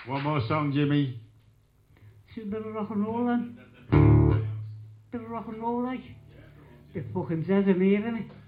One more song, Jimmy. See a bit of rock and roll then. Bit of rock and roll like. Bit fucking Zezimir, innit?